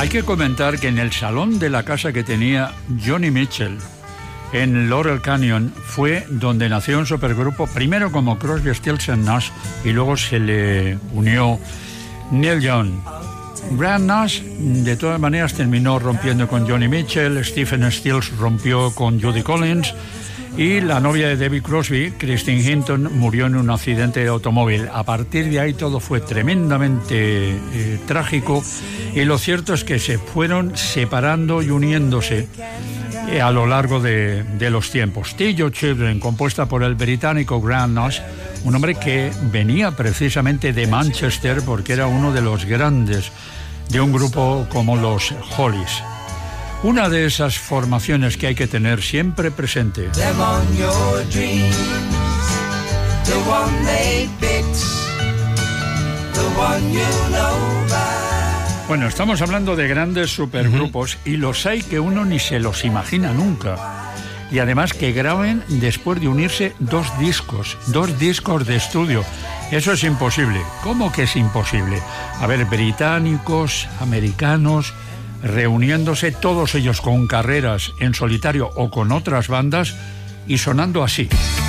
Hay que comentar que en el salón de la casa que tenía Joni Mitchell, en Laurel Canyon, fue donde nació un supergrupo, primero como Crosby, Stills and Nash, y luego se le unió Neil Young. Graham Nash, de todas maneras, terminó rompiendo con Joni Mitchell, Stephen Stills rompió con Judy Collins, y la novia de David Crosby, Christine Hinton, murió en un accidente de automóvil. A partir de ahí todo fue tremendamente trágico, y lo cierto es que se fueron separando y uniéndose a lo largo de los tiempos. Still Your Children, compuesta por el británico Graham Nash, un hombre que venía precisamente de Manchester porque era uno de los grandes de un grupo como los Hollies. Una de esas formaciones que hay que tener siempre presente. Bueno, estamos hablando de grandes supergrupos y los hay que uno ni se los imagina nunca. Y además que graben después de unirse dos discos de estudio. Eso es imposible. ¿Cómo que es imposible? A ver, británicos, americanos, reuniéndose todos ellos con carreras en solitario o con otras bandas y sonando así.